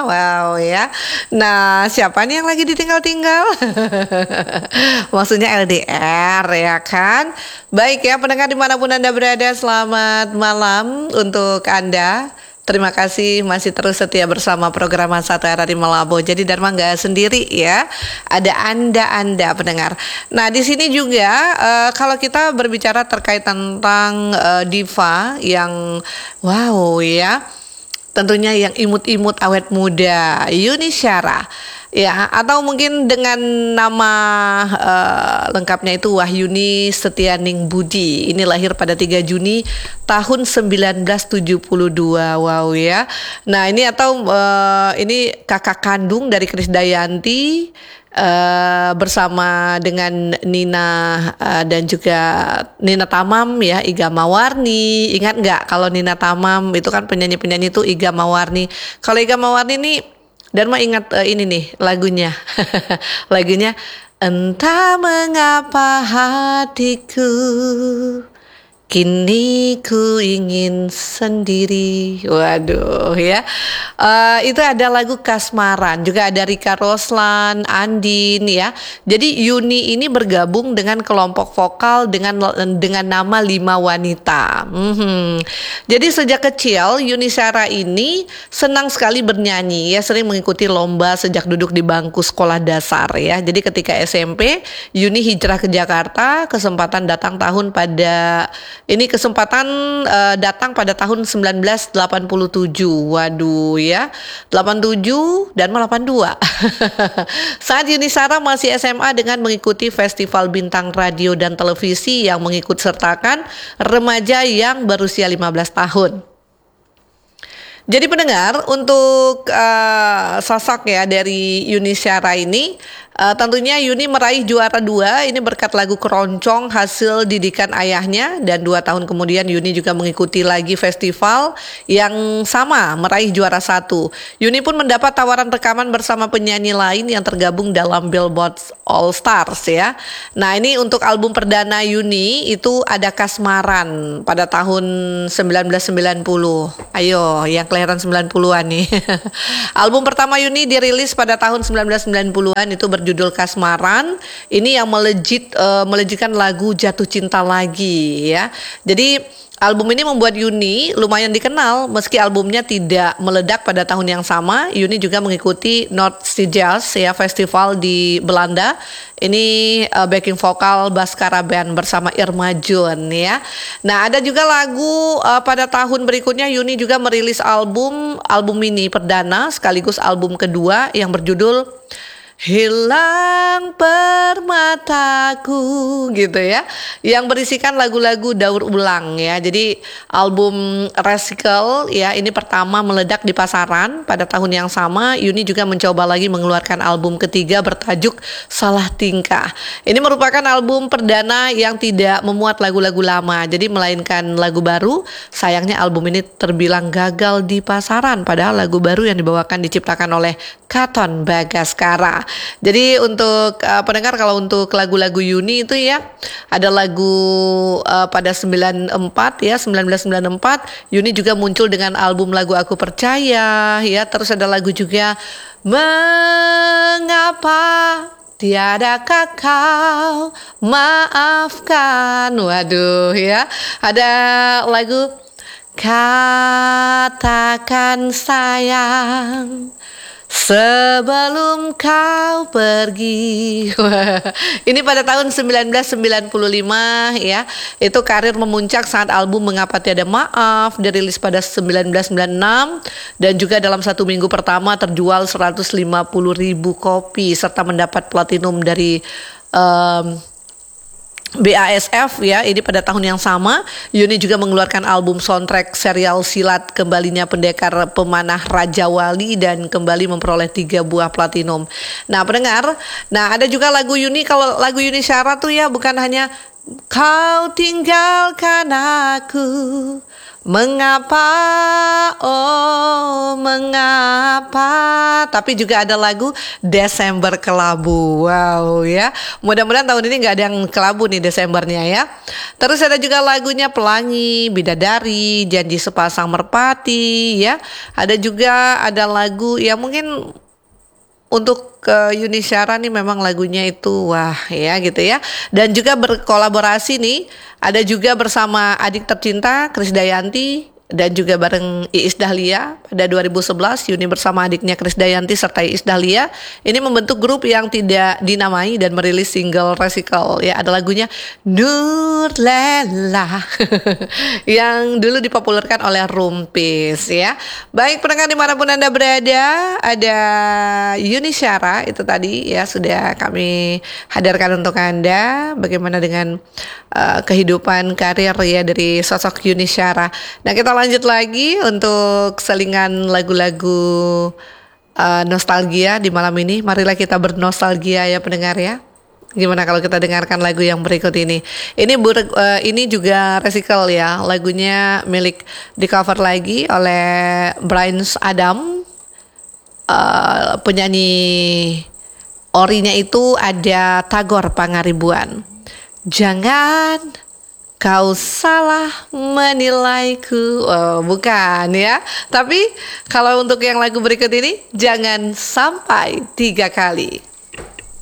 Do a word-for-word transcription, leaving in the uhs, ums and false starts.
Wow ya. Nah, siapa nih yang lagi ditinggal-tinggal? Maksudnya L D R ya kan? Baik ya pendengar dimanapun Anda berada, selamat malam untuk Anda. Terima kasih masih terus setia bersama program Satu Era di Malabo. Jadi Dharma nggak sendiri ya, ada anda-anda pendengar. Nah di sini juga uh, kalau kita berbicara terkait tentang uh, diva yang wow ya, tentunya yang imut-imut awet muda, Yuni Syara. Ya, atau mungkin dengan nama uh, lengkapnya itu Wahyuni Setianing Budi. Ini lahir pada tiga Juni tahun sembilan belas tujuh puluh dua. Wow ya. Nah, ini atau uh, ini kakak kandung dari Krisdayanti uh, bersama dengan Nina uh, dan juga Nina Tamam ya, Iga Mawarni. Ingat nggak kalau Nina Tamam itu kan penyanyi-penyanyi itu Iga Mawarni. Kalau Iga Mawarni ini dan mah ingat uh, ini nih lagunya. Lagunya entah mengapa hatiku kini ku ingin sendiri. Waduh ya. Uh, itu ada lagu Kasmaran, juga ada Rika Roslan, Andin ya. Jadi Yuni ini bergabung dengan kelompok vokal dengan dengan nama Lima Wanita. Mm-hmm. Jadi sejak kecil Yuni Syara ini senang sekali bernyanyi ya, sering mengikuti lomba sejak duduk di bangku sekolah dasar ya. Jadi ketika S M P Yuni hijrah ke Jakarta, kesempatan datang tahun pada Ini kesempatan uh, datang pada tahun sembilan belas delapan puluh tujuh. Waduh ya, delapan puluh tujuh dan delapan puluh dua. Saat Yuni Syara masih S M A dengan mengikuti festival bintang radio dan televisi yang mengikut sertakan remaja yang berusia lima belas tahun. Jadi pendengar, untuk uh, sosok ya dari Yuni Syara ini, uh, tentunya Yuni meraih juara dua ini berkat lagu Keroncong hasil didikan ayahnya, dan dua tahun kemudian Yuni juga mengikuti lagi festival yang sama meraih juara satu. Yuni pun mendapat tawaran rekaman bersama penyanyi lain yang tergabung dalam Billboard All Stars ya. Nah ini untuk album perdana Yuni itu ada Kasmaran pada tahun sembilan belas sembilan puluh. Ayo yang kelahiran sembilan puluhan nih. Album pertama Yuni dirilis pada tahun sembilan belas sembilan puluhan itu berjudul Kasmaran. Ini yang melejit uh, melejitkan lagu Jatuh Cinta Lagi ya. Jadi album ini membuat Yuni lumayan dikenal meski albumnya tidak meledak pada tahun yang sama. Yuni juga mengikuti North Sea Jazz ya, festival di Belanda. Ini uh, backing vokal Baskara Band bersama Irma Jun ya. Nah ada juga lagu uh, pada tahun berikutnya Yuni juga merilis album album mini perdana sekaligus album kedua yang berjudul Hilang Permataku gitu ya, yang berisikan lagu-lagu daur ulang ya. Jadi album Recycle ya ini pertama meledak di pasaran. Pada tahun yang sama Yuni juga mencoba lagi mengeluarkan album ketiga bertajuk Salah Tingkah. Ini merupakan album perdana yang tidak memuat lagu-lagu lama, jadi melainkan lagu baru. Sayangnya album ini terbilang gagal di pasaran, padahal lagu baru yang dibawakan diciptakan oleh Katon Bagaskara. Jadi untuk uh, pendengar, kalau untuk lagu-lagu Yuni itu ya ada lagu uh, pada sembilan puluh empat ya, sembilan belas sembilan puluh empat Yuni juga muncul dengan album lagu Aku Percaya ya. Terus ada lagu juga Mengapa Tiadakah Kau Maafkan. Waduh ya. Ada lagu Katakan Sayang Sebelum Kau Pergi. Ini pada tahun sembilan belas sembilan puluh lima ya. Itu karir memuncak saat album Mengapa Tiada Maaf dirilis pada sembilan belas sembilan puluh enam, dan juga dalam satu minggu pertama terjual seratus lima puluh ribu kopi serta mendapat platinum dari um, B A S F ya. Ini pada tahun yang sama Yuni juga mengeluarkan album soundtrack serial Silat Kembalinya Pendekar Pemanah Raja Wali dan kembali memperoleh tiga buah platinum. Nah pendengar, nah ada juga lagu Yuni. Kalau lagu Yuni Syara tuh ya bukan hanya Kau tinggalkan aku Mengapa, oh mengapa. Tapi juga ada lagu Desember Kelabu. Wow ya. Mudah-mudahan tahun ini nggak ada yang kelabu nih Desembernya ya. Terus ada juga lagunya Pelangi, Bidadari, Janji Sepasang Merpati ya. Ada juga ada lagu ya mungkin untuk ke Yuni Syara nih memang lagunya itu wah ya gitu ya. Dan juga berkolaborasi nih ada juga bersama adik tercinta Krisdayanti dan juga bareng Iis Dahlia pada dua ribu sebelas Yuni bersama adiknya Krisdayanti serta Iis Dahlia ini membentuk grup yang tidak dinamai dan merilis single Resikel ya. Ada lagunya Nur Lela yang dulu dipopulerkan oleh Rumpis ya. Baik pendengar dimanapun Anda berada, ada Yuni Syara itu tadi ya sudah kami hadirkan untuk Anda bagaimana dengan uh, kehidupan karir ya dari sosok Yuni Syara. Nah kita lanjut lagi untuk selingan lagu-lagu uh, nostalgia di malam ini. Marilah kita bernostalgia ya pendengar ya. Gimana kalau kita dengarkan lagu yang berikut ini? Ini ber, uh, ini juga Resikel ya. Lagunya milik di cover lagi oleh Brian Adam. Uh, penyanyi orinya itu ada Tagor Pangaribuan. Jangan kau salah menilaiku. Oh, bukan ya. Tapi kalau untuk yang lagu berikut ini, jangan sampai tiga kali.